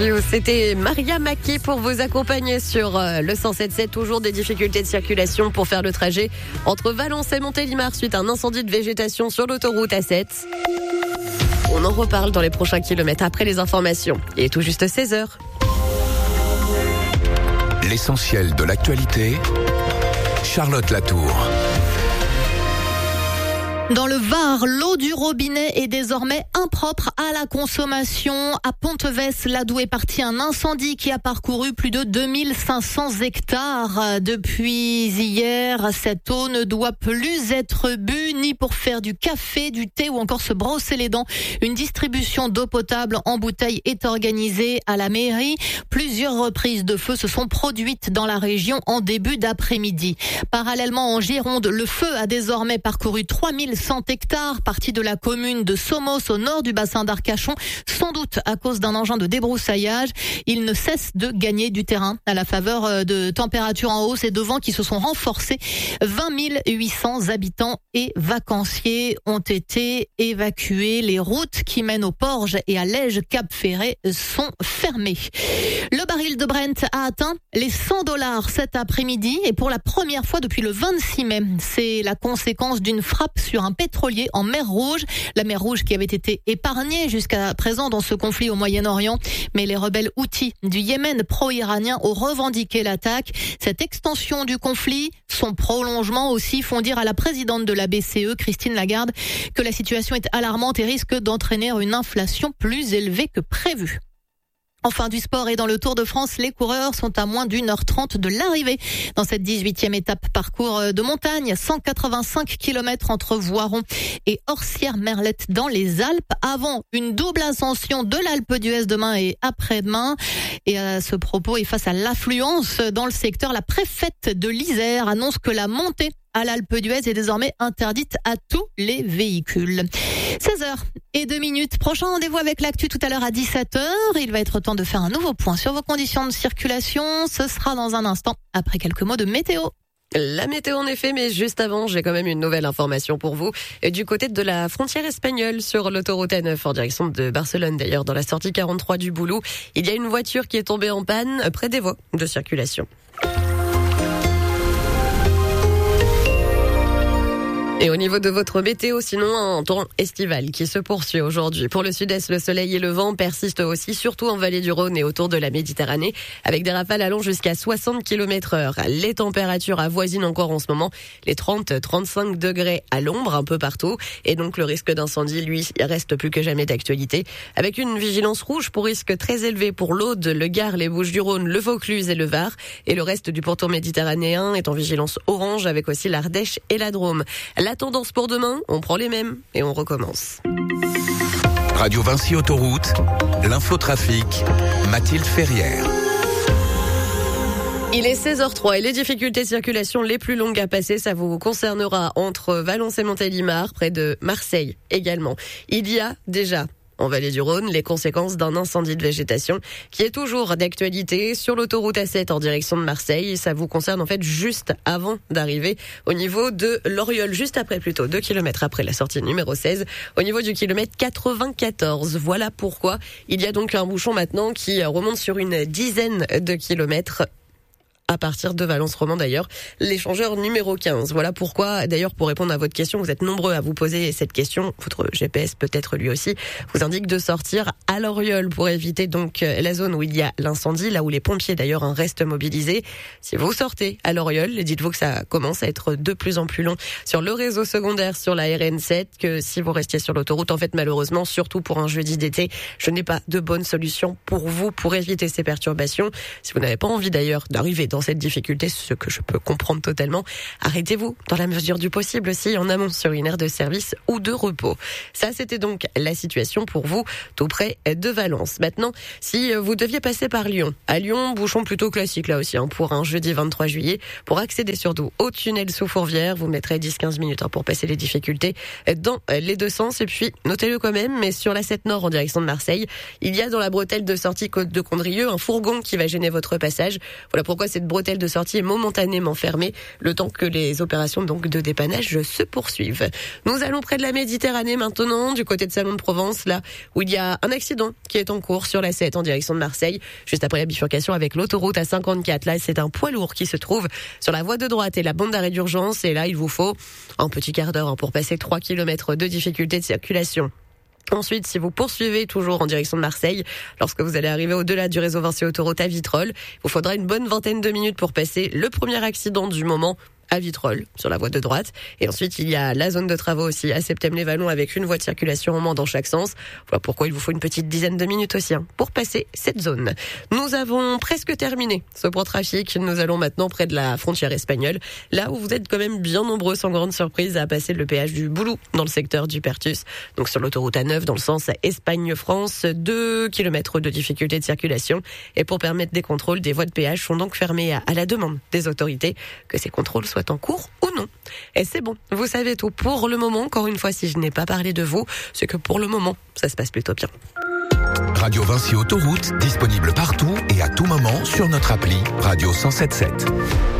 C'était Maria Maki pour vous accompagner sur le 107.7. Toujours des difficultés de circulation pour faire le trajet entre Valence et Montélimar suite à un incendie de végétation sur l'autoroute A7. On en reparle dans les prochains kilomètres après les informations. Il est tout juste 16h. L'essentiel de l'actualité, Charlotte Latour. Dans le Var, l'eau du robinet est désormais impropre à la consommation. À Pontevès, l'Adoux est parti un incendie qui a parcouru plus de 2500 hectares. Depuis hier, cette eau ne doit plus être bue ni pour faire du café, du thé ou encore se brosser les dents. Une distribution d'eau potable en bouteille est organisée à la mairie. Plusieurs reprises de feu se sont produites dans la région en début d'après-midi. Parallèlement, en Gironde, le feu a désormais parcouru 3100 hectares, partis de la commune de Somos au nord du bassin d'Arcachon, sans doute à cause d'un engin de débroussaillage. Il ne cesse de gagner du terrain à la faveur de températures en hausse et de vents qui se sont renforcés. 20 800 habitants et vacanciers ont été évacués. Les routes qui mènent au Porge et à Lège-Cap-Ferré sont fermées. Le baril de Brent a atteint les $100 cet après-midi et pour la première fois depuis le 26 mai. C'est la conséquence d'une frappe sur un pétrolier en mer Rouge. La mer Rouge qui avait été épargnée jusqu'à présent dans ce conflit au Moyen-Orient. Mais les rebelles houthis du Yémen pro-iranien ont revendiqué l'attaque. Cette extension du conflit, son prolongement aussi, font dire à la présidente de la BCE, Christine Lagarde, que la situation est alarmante et risque d'entraîner une inflation plus élevée que prévu. Enfin, du sport et dans le Tour de France, les coureurs sont à moins d'1h30 de l'arrivée. Dans cette 18e étape parcours de montagne, 185 km entre Voiron et Orsières-Merlette dans les Alpes, avant une double ascension de l'Alpe d'Huez demain et après-demain. Et à ce propos, et face à l'affluence dans le secteur, la préfète de l'Isère annonce que la montée à l'Alpe d'Huez est désormais interdite à tous les véhicules. 16h02. Prochain rendez-vous avec l'actu tout à l'heure à 17h. Il va être temps de faire un nouveau point sur vos conditions de circulation. Ce sera dans un instant, après quelques mots de météo. La météo en effet, mais juste avant, j'ai quand même une nouvelle information pour vous. Du côté de la frontière espagnole, sur l'autoroute A9, en direction de Barcelone d'ailleurs, dans la sortie 43 du Boulou, il y a une voiture qui est tombée en panne près des voies de circulation. Et au niveau de votre météo, sinon un temps estival qui se poursuit aujourd'hui. Pour le sud-est, le soleil et le vent persistent aussi, surtout en vallée du Rhône et autour de la Méditerranée, avec des rafales allant jusqu'à 60 km/h. Les températures avoisinent encore en ce moment les 30-35 degrés à l'ombre un peu partout. Et donc le risque d'incendie, lui, reste plus que jamais d'actualité. Avec une vigilance rouge pour risque très élevé pour l'Aude, le Gard, les Bouches-du-Rhône, le Vaucluse et le Var. Et le reste du pourtour méditerranéen est en vigilance orange avec aussi l'Ardèche et la Drôme. La tendance pour demain, on prend les mêmes et on recommence. Radio Vinci Autoroute, l'infotrafic, Mathilde Ferrière. Il est 16h03 et les difficultés de circulation les plus longues à passer, ça vous concernera entre Valence et Montélimar, près de Marseille également. Il y a déjà en vallée du Rhône, les conséquences d'un incendie de végétation qui est toujours d'actualité sur l'autoroute A7 en direction de Marseille. Ça vous concerne en fait juste avant d'arriver au niveau de l'Oriol, juste après plutôt, 2 km après la sortie numéro 16, au niveau du kilomètre 94. Voilà pourquoi il y a donc un bouchon maintenant qui remonte sur une dizaine de kilomètres à partir de Valence-Roman d'ailleurs, l'échangeur numéro 15. Voilà pourquoi, d'ailleurs, pour répondre à votre question, vous êtes nombreux à vous poser cette question. Votre GPS, peut-être lui aussi, vous indique de sortir à l'Oriol pour éviter donc la zone où il y a l'incendie, là où les pompiers d'ailleurs restent mobilisés. Si vous sortez à l'Oriol, dites-vous que ça commence à être de plus en plus long sur le réseau secondaire, sur la RN7, que si vous restiez sur l'autoroute, en fait, malheureusement, surtout pour un jeudi d'été, je n'ai pas de bonne solution pour vous, pour éviter ces perturbations. Si vous n'avez pas envie d'ailleurs d'arriver dans cette difficulté, ce que je peux comprendre totalement, arrêtez-vous dans la mesure du possible aussi en amont sur une aire de service ou de repos. Ça, c'était donc la situation pour vous tout près de Valence. Maintenant, si vous deviez passer par Lyon, à Lyon, bouchon plutôt classique là aussi, pour un jeudi 23 juillet, pour accéder surtout au tunnel sous Fourvière, vous mettrez 10-15 minutes pour passer les difficultés dans les deux sens. Et puis, notez-le quand même, mais sur la 7 Nord en direction de Marseille, il y a dans la bretelle de sortie de Condrieu un fourgon qui va gêner votre passage. Voilà pourquoi c'est cette bretelle de sortie est momentanément fermée, le temps que les opérations donc de dépannage se poursuivent. Nous allons près de la Méditerranée maintenant, du côté de Salon de Provence, là où il y a un accident qui est en cours sur la 7 en direction de Marseille, juste après la bifurcation avec l'autoroute A54. Là, c'est un poids lourd qui se trouve sur la voie de droite et la bande d'arrêt d'urgence. Et là, il vous faut un petit quart d'heure pour passer 3 km de difficulté de circulation. Ensuite, si vous poursuivez toujours en direction de Marseille, lorsque vous allez arriver au-delà du réseau Vinci Autoroute à Vitrolles, il vous faudra une bonne vingtaine de minutes pour passer le premier accident du moment à Vitrolles, sur la voie de droite. Et ensuite, il y a la zone de travaux aussi à Septem-les-Vallons avec une voie de circulation en moins dans chaque sens. Voilà pourquoi il vous faut une petite dizaine de minutes aussi pour passer cette zone. Nous avons presque terminé ce point trafic. Nous allons maintenant près de la frontière espagnole, là où vous êtes quand même bien nombreux, sans grande surprise, à passer le péage du Boulou dans le secteur du Pertus. Donc sur l'autoroute A9 dans le sens Espagne-France, 2 km de difficulté de circulation. Et pour permettre des contrôles, des voies de péage sont donc fermées à la demande des autorités, que ces contrôles soient en cours ou non. Et c'est bon, vous savez tout pour le moment. Encore une fois, si je n'ai pas parlé de vous, c'est que pour le moment, ça se passe plutôt bien. Radio Vinci Autoroute, disponible partout et à tout moment sur notre appli Radio 107.7.